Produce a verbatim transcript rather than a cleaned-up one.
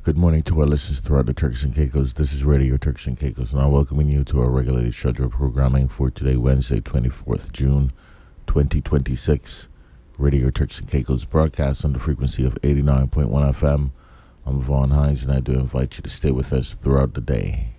Good morning to our listeners throughout the Turks and Caicos. This is Radio Turks and Caicos, and I'm welcoming you to our regularly scheduled programming for today, Wednesday, twenty-fourth of June, twenty twenty-six. Radio Turks and Caicos broadcast on the frequency of eighty-nine point one F M. I'm Vaughn Hines, and I do invite you to stay with us throughout the day.